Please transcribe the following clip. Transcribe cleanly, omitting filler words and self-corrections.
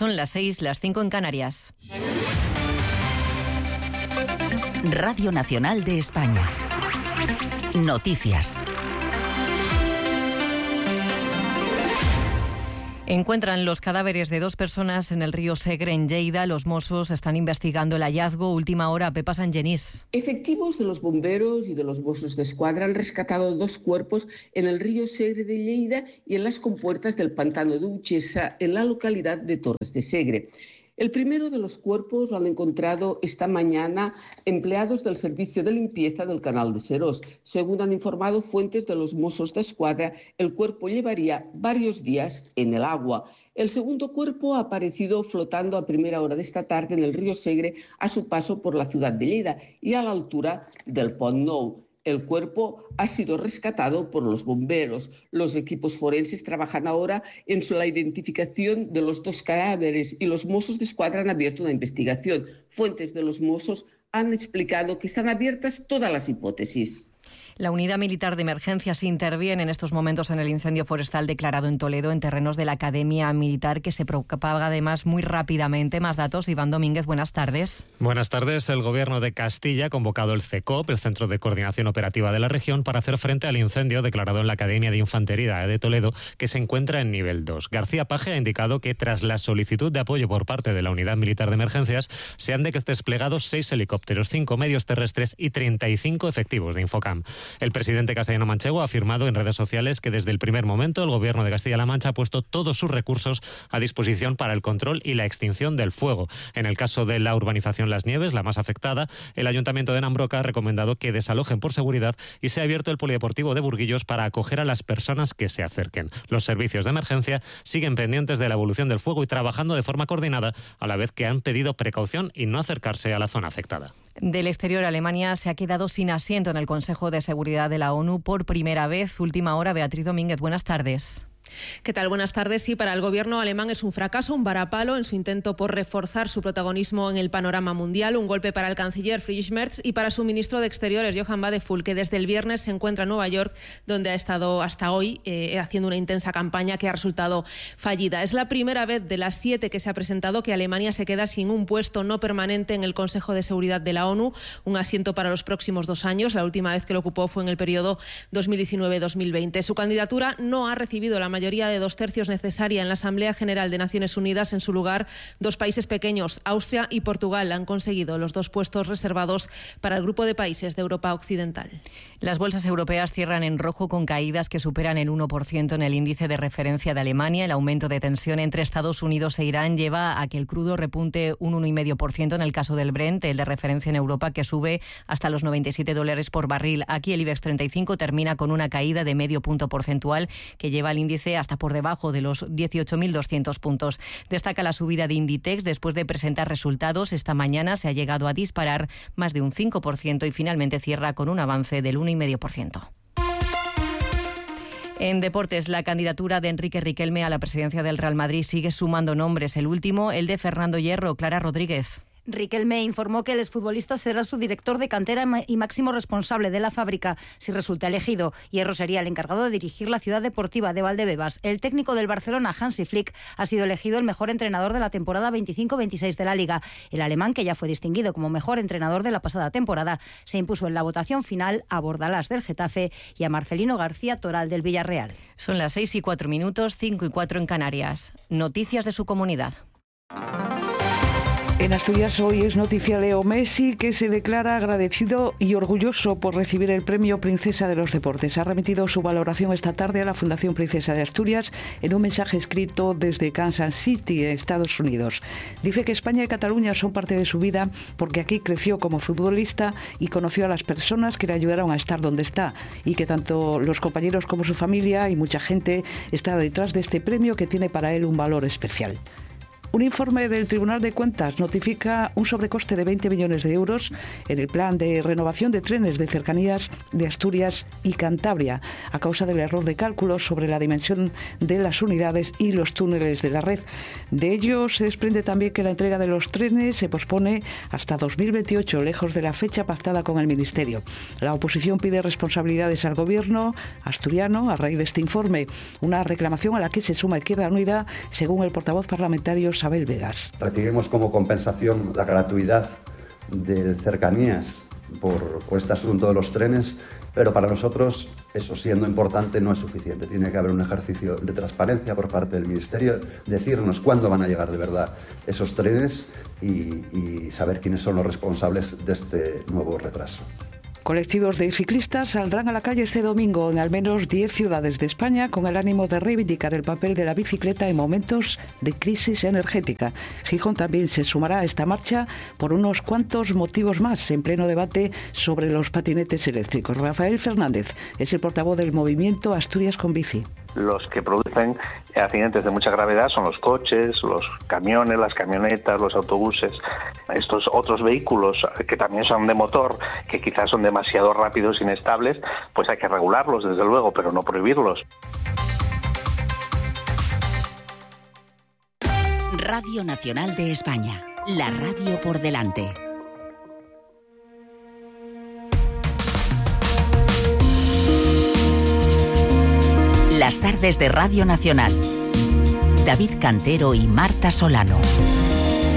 Son las 6, las 5 en Canarias. Radio Nacional de España. Noticias. Encuentran los cadáveres de 2 personas en el río Segre, en Lleida. Los Mossos están investigando el hallazgo. Última hora, Pepa San Genís. Efectivos de los bomberos y de los Mossos d'Esquadra han rescatado 2 cuerpos en el río Segre de Lleida y en las compuertas del pantano de Uchesa, en la localidad de Torres de Segre. El primero de los cuerpos lo han encontrado esta mañana empleados del servicio de limpieza del canal de Serós. Según han informado fuentes de los Mossos d'Esquadra, el cuerpo llevaría varios días en el agua. El segundo cuerpo ha aparecido flotando a primera hora de esta tarde en el río Segre a su paso por la ciudad de Lleida y a la altura del Pont Nou. El cuerpo ha sido rescatado por los bomberos. Los equipos forenses trabajan ahora en la identificación de los 2 cadáveres y los Mossos d'Esquadra han abierto una investigación. Fuentes de los Mossos han explicado que están abiertas todas las hipótesis. La Unidad Militar de Emergencias interviene en estos momentos en el incendio forestal declarado en Toledo, en terrenos de la Academia Militar, que se propaga además muy rápidamente. Más datos, Iván Domínguez, buenas tardes. Buenas tardes. El Gobierno de Castilla ha convocado el CECOP, el Centro de Coordinación Operativa de la región, para hacer frente al incendio declarado en la Academia de Infantería de Toledo, que se encuentra en nivel 2. García Paje ha indicado que tras la solicitud de apoyo por parte de la Unidad Militar de Emergencias, se han desplegado 6 helicópteros, 5 medios terrestres y 35 efectivos de Infocam. El presidente castellano-manchego ha afirmado en redes sociales que desde el primer momento el Gobierno de Castilla-La Mancha ha puesto todos sus recursos a disposición para el control y la extinción del fuego. En el caso de la urbanización Las Nieves, la más afectada, el Ayuntamiento de Nambroca ha recomendado que desalojen por seguridad y se ha abierto el polideportivo de Burguillos para acoger a las personas que se acerquen. Los servicios de emergencia siguen pendientes de la evolución del fuego y trabajando de forma coordinada, a la vez que han pedido precaución y no acercarse a la zona afectada. Del exterior, Alemania se ha quedado sin asiento en el Consejo de Seguridad de la ONU por primera vez. Última hora, Beatriz Domínguez, buenas tardes. ¿Qué tal? Buenas tardes. Sí, para el gobierno alemán es un fracaso, un varapalo en su intento por reforzar su protagonismo en el panorama mundial, un golpe para el canciller Friedrich Merz y para su ministro de Exteriores, Johann Wadephul, que desde el viernes se encuentra en Nueva York, donde ha estado hasta hoy haciendo una intensa campaña que ha resultado fallida. Es la primera vez de las 7 que se ha presentado que Alemania se queda sin un puesto no permanente en el Consejo de Seguridad de la ONU, un asiento para los próximos 2 años. La última vez que lo ocupó fue en el periodo 2019-2020. Su candidatura no ha recibido la mayoría de 2/3 necesaria en la Asamblea General de Naciones Unidas. En su lugar, 2 países pequeños, Austria y Portugal, han conseguido los 2 puestos reservados para el grupo de países de Europa Occidental. Las bolsas europeas cierran en rojo con caídas que superan el 1% en el índice de referencia de Alemania. El aumento de tensión entre Estados Unidos e Irán lleva a que el crudo repunte un 1,5% en el caso del Brent, el de referencia en Europa, que sube hasta los $97 por barril. Aquí el IBEX 35 termina con una caída de medio punto porcentual que lleva al índice hasta por debajo de los 18.200 puntos. Destaca la subida de Inditex después de presentar resultados. Esta mañana se ha llegado a disparar más de un 5% y finalmente cierra con un avance del 1,5%. En deportes, la candidatura de Enrique Riquelme a la presidencia del Real Madrid sigue sumando nombres. El último, el de Fernando Hierro. Clara Rodríguez. Riquelme informó que el exfutbolista será su director de cantera y máximo responsable de la fábrica si resulta elegido. Hierro sería el encargado de dirigir la ciudad deportiva de Valdebebas. El técnico del Barcelona, Hansi Flick, ha sido elegido el mejor entrenador de la temporada 25-26 de la Liga. El alemán, que ya fue distinguido como mejor entrenador de la pasada temporada, se impuso en la votación final a Bordalás del Getafe y a Marcelino García Toral del Villarreal. Son las 6:04, 5:04 en Canarias. Noticias de su comunidad. En Asturias hoy es noticia Leo Messi, que se declara agradecido y orgulloso por recibir el premio Princesa de los Deportes. Ha remitido su valoración esta tarde a la Fundación Princesa de Asturias en un mensaje escrito desde Kansas City, Estados Unidos. Dice que España y Cataluña son parte de su vida porque aquí creció como futbolista y conoció a las personas que le ayudaron a estar donde está, y que tanto los compañeros como su familia y mucha gente está detrás de este premio que tiene para él un valor especial. Un informe del Tribunal de Cuentas notifica un sobrecoste de 20 millones de euros en el plan de renovación de trenes de cercanías de Asturias y Cantabria, a causa del error de cálculo sobre la dimensión de las unidades y los túneles de la red. De ello se desprende también que la entrega de los trenes se pospone hasta 2028, lejos de la fecha pactada con el Ministerio. La oposición pide responsabilidades al Gobierno asturiano a raíz de este informe, una reclamación a la que se suma Izquierda Unida, según el portavoz parlamentario Carlos Abel Vegas. Recibimos como compensación la gratuidad de cercanías por este asunto de los trenes, pero para nosotros eso, siendo importante, no es suficiente. Tiene que haber un ejercicio de transparencia por parte del Ministerio, decirnos cuándo van a llegar de verdad esos trenes y saber quiénes son los responsables de este nuevo retraso. Colectivos de ciclistas saldrán a la calle este domingo en al menos 10 ciudades de España con el ánimo de reivindicar el papel de la bicicleta en momentos de crisis energética. Gijón también se sumará a esta marcha por unos cuantos motivos más, en pleno debate sobre los patinetes eléctricos. Rafael Fernández es el portavoz del movimiento Asturias con Bici. Los que producen accidentes de mucha gravedad son los coches, los camiones, las camionetas, los autobuses. Estos otros vehículos que también son de motor, que quizás son demasiado rápidos e inestables, pues hay que regularlos, desde luego, pero no prohibirlos. Radio Nacional de España, la radio por delante. Las tardes de Radio Nacional. David Cantero y Marta Solano.